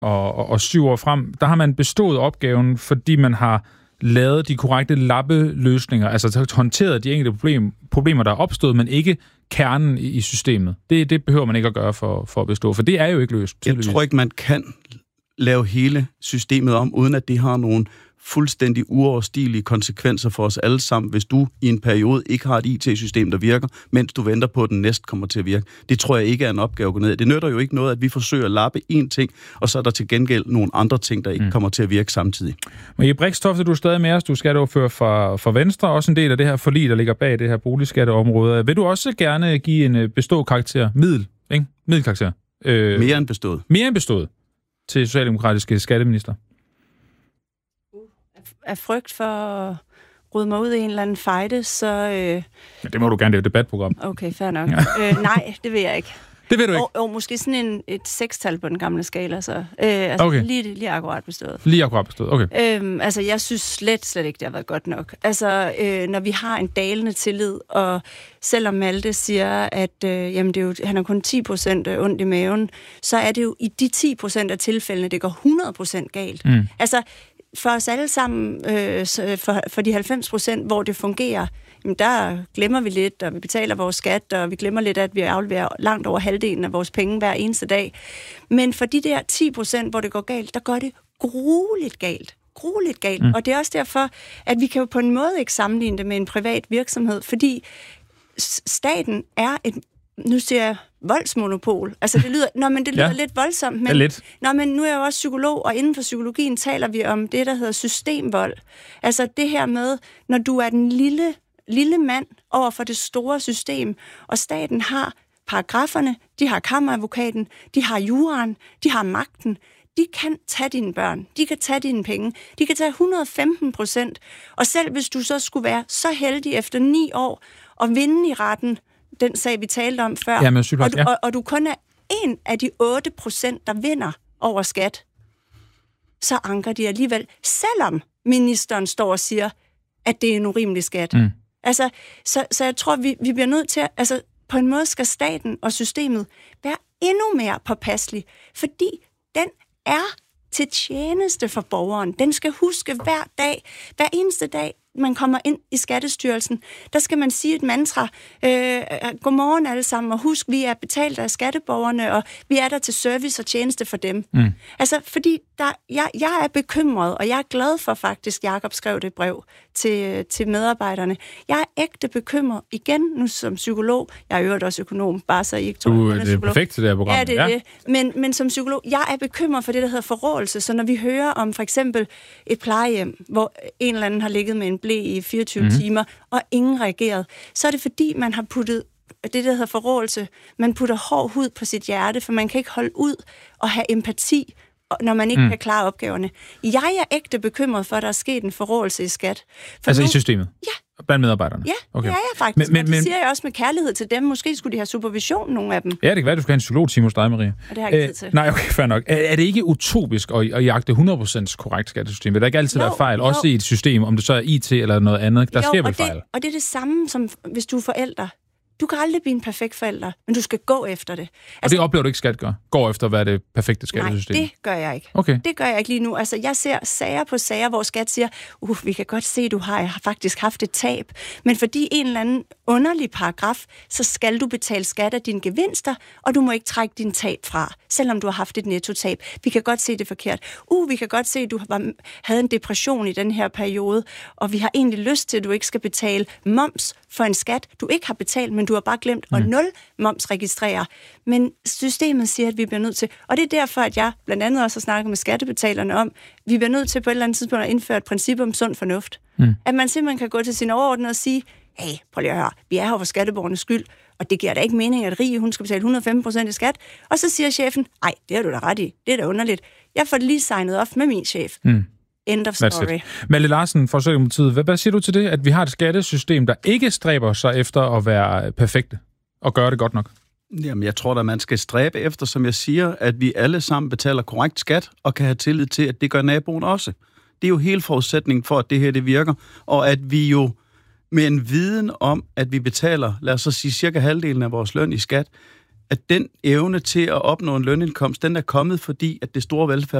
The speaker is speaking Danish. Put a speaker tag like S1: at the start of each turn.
S1: og 7 år frem, der har man bestået opgaven, fordi man har lavet de korrekte lappeløsninger, altså håndteret de enkelte problemer, der er opstået, men ikke kernen i systemet. Det behøver man ikke at gøre for at bestå, for det er jo ikke løst.
S2: Jeg tror ikke, man kan lave hele systemet om, uden at det har nogle fuldstændig uoverstigelige konsekvenser for os alle sammen, hvis du i en periode ikke har et IT-system, der virker, mens du venter på, at den næste kommer til at virke. Det tror jeg ikke er en opgave at gå ned. Det nytter jo ikke noget, at vi forsøger at lappe én ting, og så er der til gengæld nogle andre ting, der ikke kommer til at virke samtidig.
S1: Marie Brixtofte, du er stadig med os. Du er skatteordfører for Venstre, også en del af det her forlig, der ligger bag det her boligskatteområde. Vil du også gerne give en bestået-karakter, middelkarakter?
S2: Mere end bestået.
S1: Mere end bestået til socialdemokratiske skatteminister?
S3: Af frygt for at rydde mig ud i en eller anden fejde, så...
S1: Ja, det må du gerne, det er et debatprogram.
S3: Okay, fair nok. Nej, det vil jeg ikke.
S1: Det vil du ikke?
S3: Og måske sådan et 6-tal på den gamle skala, så
S1: okay.
S3: lige akkurat bestået.
S1: Lige akkurat bestået, okay.
S3: Altså, jeg synes slet ikke, det har været godt nok. Altså, når vi har en dalende tillid, og selvom Malte siger, at jamen, det er jo, han er kun 10% ondt i maven, så er det jo i de 10% af tilfældene, det går 100% galt. Altså, for os alle sammen, for de 90%, hvor det fungerer, jamen der glemmer vi lidt, og vi betaler vores skat, og vi glemmer lidt, at vi afleverer langt over halvdelen af vores penge hver eneste dag. Men for de der 10%, hvor det går galt, der går det grueligt galt. Og det er også derfor, at vi kan jo på en måde ikke sammenligne det med en privat virksomhed, fordi staten er nu siger jeg voldsmonopol. Altså det lyder lidt voldsomt, men nu er jeg jo også psykolog, og inden for psykologien taler vi om det, der hedder systemvold. Altså det her med, når du er den lille mand over for det store system, og staten har paragraferne, de har kammeradvokaten, de har juraen, de har magten. De kan tage dine børn, de kan tage dine penge, de kan tage 115%, og selv hvis du så skulle være så heldig efter 9 år og vinde i retten, den sag, vi talte om før, og du kun er en af de 8%, der vinder over skat, så anker de alligevel, selvom ministeren står og siger, at det er en urimelig skat. Altså, så jeg tror, vi bliver nødt til at, på en måde skal staten og systemet være endnu mere påpasselig, fordi den er til tjeneste for borgeren. Den skal huske hver eneste dag, man kommer ind i Skattestyrelsen, der skal man sige et mantra. Godmorgen alle sammen, og husk, vi er betalt af skatteborgerne, og vi er der til service og tjeneste for dem. Altså, fordi jeg er bekymret, og jeg er glad for faktisk, Jakob skrev det brev til medarbejderne. Jeg er ægte bekymret, igen nu som psykolog, jeg er øvrigt også økonom, bare så I ikke tror,
S1: det er perfekt til det her program.
S3: Ja, det er det. Men som psykolog, jeg er bekymret for det, der hedder forrådelse, så når vi hører om for eksempel et plejehjem, hvor en eller anden har ligget med en ble i 24 timer, og ingen reagerede, så er det fordi, man har puttet det, der hedder forrådelse, man putter hård hud på sit hjerte, for man kan ikke holde ud og have empati, når man ikke kan klare opgaverne. Jeg er ægte bekymret for, at der er sket en forrådelse i skat.
S1: Altså i systemet?
S3: Ja.
S1: Blandt medarbejderne?
S3: Ja, okay. Ja, faktisk. Men det siger jeg også med kærlighed til dem. Måske skulle de have supervision, nogle af dem.
S1: Ja, det kan være, du skal have en psykologtime hos dig, Marie.
S3: Og det har jeg ikke tid til.
S1: Nej, okay, fair nok. Er det ikke utopisk at jagte 100% korrekt skattesystem? Vil der ikke altid være fejl? Også i et system, om det så er IT eller noget andet? Der sker vel fejl?
S3: Og det er det samme, som hvis du er forælder. Du kan aldrig blive en perfekt forælder, men du skal gå efter det.
S1: Og det oplever du ikke, skat gør? Går efter, hvad er det perfekte skattesystem?
S3: Nej, det gør jeg ikke.
S1: Okay.
S3: Det gør jeg ikke lige nu. Altså, jeg ser sager på sager, hvor skat siger, vi kan godt se, at du har faktisk haft et tab, men fordi en eller anden underlig paragraf, så skal du betale skat af dine gevinster, og du må ikke trække din tab fra, selvom du har haft et nettotab. Vi kan godt se det forkert. Vi kan godt se, at du havde en depression i den her periode, og vi har egentlig lyst til, at du ikke skal betale moms for en skat, du ikke har betalt, men du har bare glemt at 0 moms registrere. Men systemet siger, at vi bliver nødt til, og det er derfor, at jeg blandt andet også har snakket med skattebetalerne om, vi bliver nødt til på et eller andet tidspunkt at indføre et princip om sund fornuft. At man simpelthen kan gå til sin overordnede og sige, hey, prøv lige at høre, vi er her for skatteborgernes skyld, og det giver da ikke mening, at Rie, hun skal betale 115% i skat. Og så siger chefen, nej, det har du da ret i, det er da underligt. Jeg får det lige signet op med min chef. End of story.
S1: Malte Larsen fra Socialdemokratiet, hvad siger du til det, at vi har et skattesystem, der ikke stræber sig efter at være perfekte og gøre det godt nok?
S2: Jamen, jeg tror da, man skal stræbe efter, som jeg siger, at vi alle sammen betaler korrekt skat og kan have tillid til, at det gør naboen også. Det er jo hele forudsætningen for, at det her det virker, og at vi jo med en viden om, at vi betaler, lad os så sige, cirka halvdelen af vores løn i skat, at den evne til at opnå en lønindkomst, den er kommet, fordi at det store